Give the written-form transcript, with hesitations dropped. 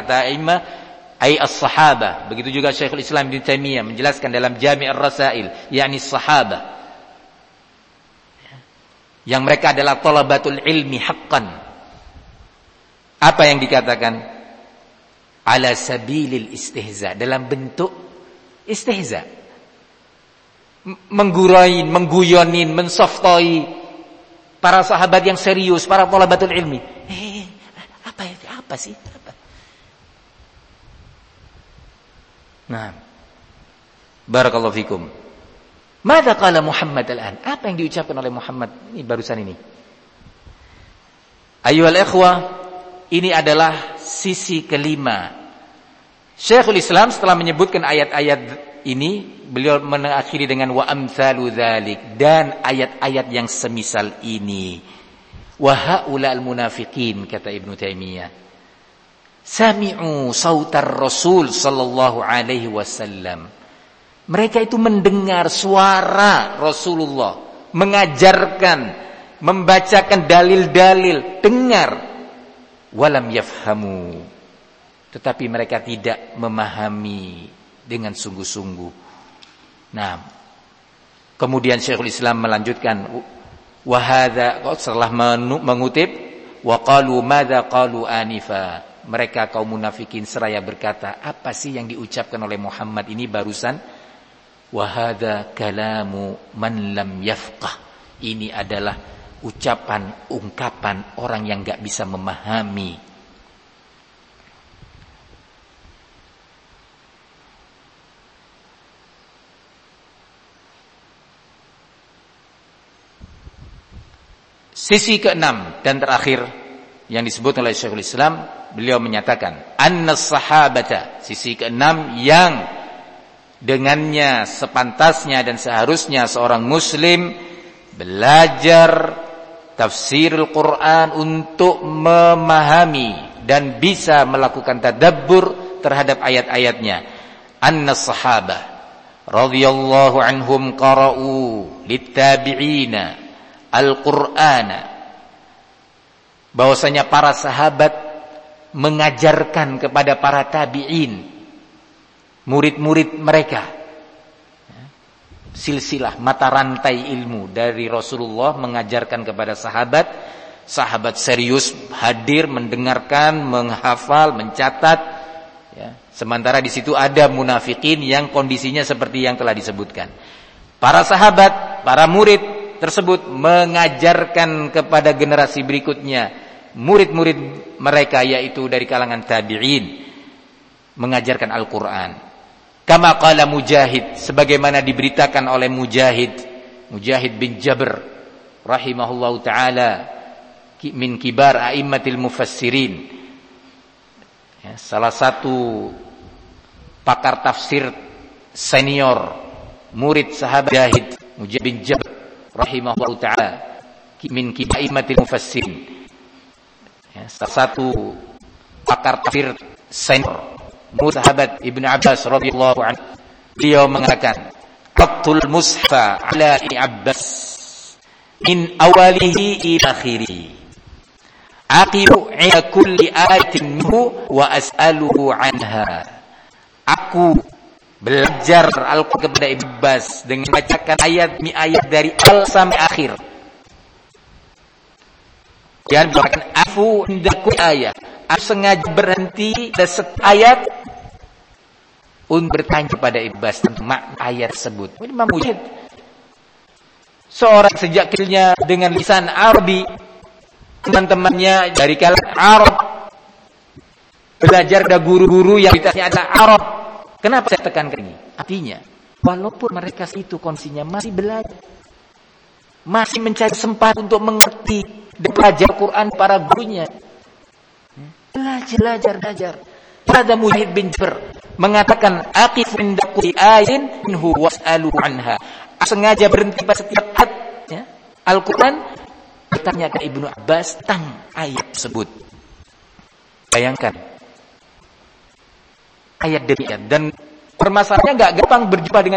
a'immah ay as-sahabah. Begitu juga Syekhul Islam Ibnu Taimiyah menjelaskan dalam Jami' ar-Rasail, yakni sahabah, yang mereka adalah talabatul ilmi haqqan. Apa yang dikatakan? Ala sabilil istihza, dalam bentuk istihza, menggurain, mengguyonin, mensoftoi para sahabat yang serius, para talabatul ilmi. Apa sih? Apa? Nah, barakallahu fikum. Mada qala Muhammad al-an? Apa yang diucapkan oleh Muhammad ini barusan ini? Ayyuhal ikhwah, ini adalah sisi kelima. Syekhul Islam setelah menyebutkan ayat-ayat ini, beliau mengakhiri dengan wa amsalu dzalik, dan ayat-ayat yang semisal ini. Wa haula'al munafiqin, kata Ibnu Taimiyah, sami'u sautar Rasul sallallahu alaihi wasallam. Mereka itu mendengar suara Rasulullah mengajarkan, membacakan dalil-dalil, dengar. Walam yafhamu, tetapi mereka tidak memahami dengan sungguh-sungguh. Nah, kemudian Syekhul Islam melanjutkan, wa hadza, setelah mengutip, wa qalu madza qalu anifa. Mereka kaum munafikin seraya berkata, apa sih yang diucapkan oleh Muhammad ini barusan? Wa hadza kalamu man lam yafqah. Ini adalah ucapan, ungkapan orang yang enggak bisa memahami. Sisi keenam dan terakhir yang disebut oleh Syekhul Islam, beliau menyatakan annas sahabata, sisi keenam yang dengannya sepantasnya dan seharusnya seorang muslim belajar tafsirul Quran untuk memahami dan bisa melakukan tadabbur terhadap ayat-ayatnya. Annas sahabah radhiyallahu anhum qara'u littabi'ina al-Qur'ana, bahwasanya para sahabat mengajarkan kepada para tabi'in, murid-murid mereka, silsilah mata rantai ilmu dari Rasulullah mengajarkan kepada sahabat. Sahabat serius hadir mendengarkan, menghafal, mencatat, ya. Sementara di situ ada munafikin yang kondisinya seperti yang telah disebutkan. Para sahabat, para murid tersebut mengajarkan kepada generasi berikutnya, murid-murid mereka yaitu dari kalangan tabi'in, mengajarkan Al-Quran. Kama qala Mujahid, sebagaimana diberitakan oleh Mujahid bin Jabr rahimahullahu taala, min kibar a'immatil mufassirin, ya, salah satu pakar tafsir senior, murid sahabat Mujahid bin Jabr rahimahullahu taala, min kibar a'immatil mufassirin, ya, salah satu pakar tafsir senior, sahabat Ibnu Abbas radhiyallahu anhu, beliau mengatakan qattul mushaf ala Ibnu Abbas min awalihi ila akhirih, aqibu ila kulli ayatin minhu wa as'aluhu anha. Aku belajar Al-Quran kepada Ibnu Abbas dengan bacakan ayat dari awal sampai akhir, dan bahkan afu inda kulli ayat. Aku sengaja berhenti pada ayat untuk bertanya kepada Ibnu Abbas tentang makna ayat tersebut. Imam Mujahid, seorang sejak kecilnya dengan lisan Arabi, teman-temannya dari kalangan Arab, belajar dari guru-guru yang ditanya adalah Arab. Kenapa saya tekankan ini? Artinya, walaupun mereka itu kondisinya masih belajar, masih mencari kesempatan untuk mengerti dan belajar Quran para gurunya, belajar. Pada Mujahid bin Jabr mengatakan aqif inda kulli ayatin minhu was'alu anha. Sengaja berhenti pada setiap ayat, ya, Al-Quran, bertanya ke Ibnu Abbas tentang ayat tersebut. Bayangkan ayat demi ayat, dan permasalahannya enggak gampang berjumpa dengan